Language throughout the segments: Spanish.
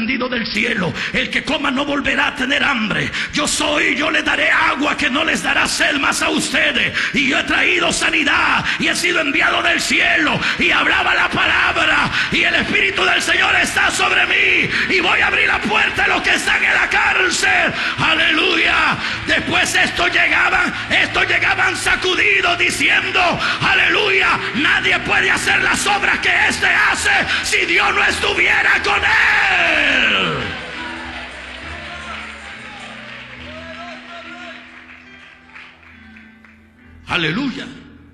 del cielo. El que coma no volverá a tener hambre. Yo le daré agua que no les dará sed más a ustedes. Y yo he traído sanidad y he sido enviado del cielo y hablaba la palabra, y el Espíritu del Señor está sobre mí, y voy a abrir la puerta a los que están en la cárcel. Aleluya. Después estos llegaban sacudidos diciendo: aleluya, nadie puede hacer las obras que éste hace si Dios no estuviera con él. Aleluya.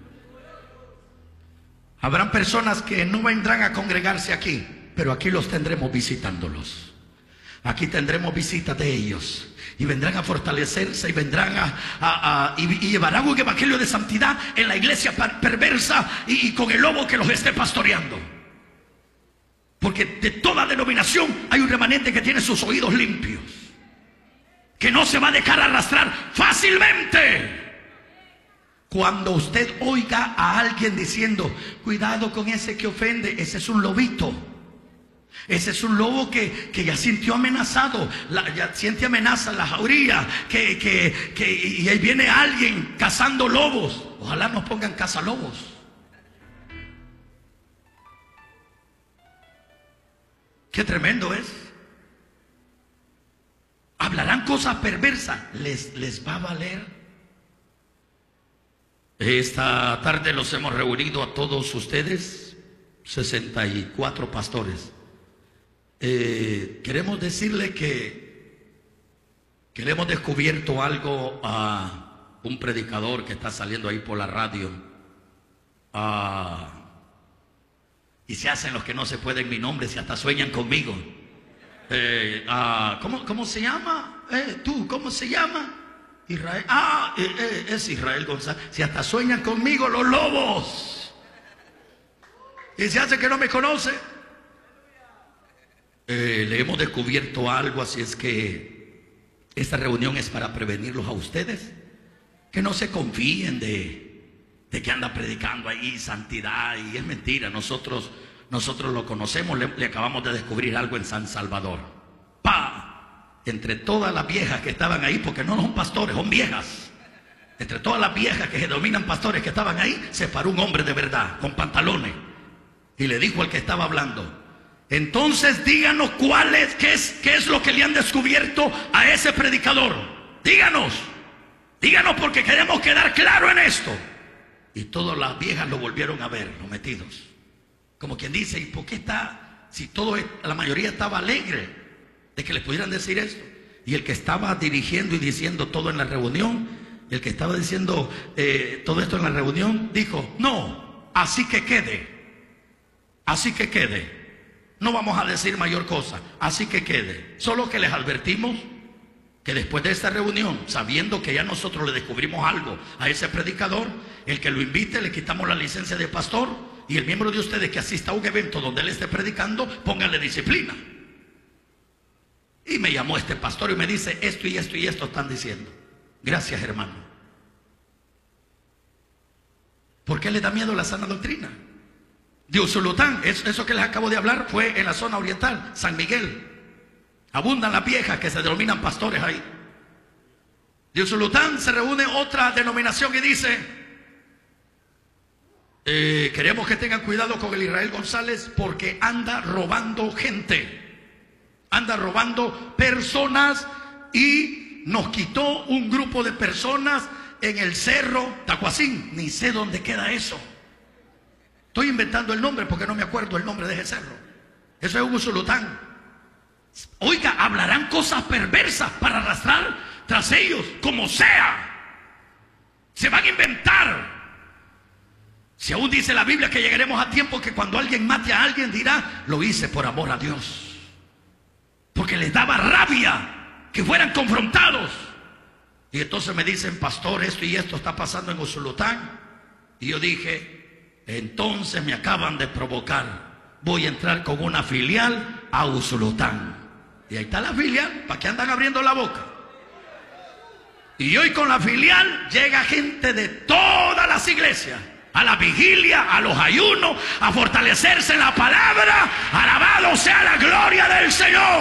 Habrán personas que no vendrán a congregarse aquí, pero aquí los tendremos visitándolos. Aquí tendremos visitas de ellos, y vendrán a fortalecerse, y vendrán y llevarán un evangelio de santidad en la iglesia perversa y con el lobo que los esté pastoreando. Porque de toda denominación hay un remanente que tiene sus oídos limpios, que no se va a dejar arrastrar fácilmente. Cuando usted oiga a alguien diciendo: cuidado con ese que ofende, ese es un lobito. Ese es un lobo que ya sintió amenazado, ya siente amenaza la jauría, y ahí viene alguien cazando lobos. Ojalá nos pongan cazalobos. Qué tremendo es. Hablarán cosas perversas. ¿Les va a valer? Esta tarde los hemos reunido a todos ustedes, 64 pastores. Queremos decirle que le hemos descubierto algo a un predicador que está saliendo ahí por la radio. Y se hacen los que no se pueden mi nombre, si hasta sueñan conmigo. ¿Cómo se llama? ¿Cómo se llama? Israel. Es Israel González. Si hasta sueñan conmigo los lobos. Y se hace que no me conoce. Le hemos descubierto algo, así es que esta reunión es para prevenirlos a ustedes. Que no se confíen de que anda predicando ahí santidad, y es mentira. Nosotros lo conocemos. Le acabamos de descubrir algo en San Salvador. Entre todas las viejas que estaban ahí, porque no son pastores, son viejas, entre todas las viejas que se denominan pastores que estaban ahí, se paró un hombre de verdad con pantalones y le dijo al que estaba hablando: entonces díganos qué es lo que le han descubierto a ese predicador. Díganos porque queremos quedar claro en esto. Y todas las viejas lo volvieron a ver, los metidos, como quien dice: ¿y por qué está? Si la mayoría estaba alegre de que les pudieran decir esto. Y el que estaba dirigiendo y diciendo todo en la reunión, el que estaba diciendo todo esto en la reunión, dijo: no, así que quede, no vamos a decir mayor cosa, así que quede. Solo que les advertimos que después de esta reunión, sabiendo que ya nosotros le descubrimos algo a ese predicador, el que lo invite le quitamos la licencia de pastor, y el miembro de ustedes que asista a un evento donde él esté predicando, pónganle disciplina. Y me llamó este pastor y me dice: esto y esto y esto están diciendo. Gracias, hermano. ¿Por qué le da miedo la sana doctrina? De Usulután, eso que les acabo de hablar fue en la zona oriental, San Miguel. Abundan las viejas que se denominan pastores ahí. De Usulután se reúne otra denominación y dice: queremos que tengan cuidado con el Israel González porque anda robando gente. Anda robando personas, y nos quitó un grupo de personas en el cerro Tacuacín. Ni sé dónde queda eso. Estoy inventando el nombre porque no me acuerdo el nombre de ese cerro. Eso es un Usulután. Oiga, hablarán cosas perversas para arrastrar tras ellos, como sea. Se van a inventar. Si aún dice la Biblia que llegaremos a tiempo que cuando alguien mate a alguien dirá: lo hice por amor a Dios. Porque les daba rabia que fueran confrontados. Y entonces me dicen: pastor, esto y esto está pasando en Usulután. Y yo dije: entonces me acaban de provocar. Voy a entrar con una filial a Usulután. Y ahí está la filial. ¿Para qué andan abriendo la boca? Y hoy con la filial llega gente de todas las iglesias a la vigilia, a los ayunos, a fortalecerse en la palabra. Alabado sea la gloria del Señor.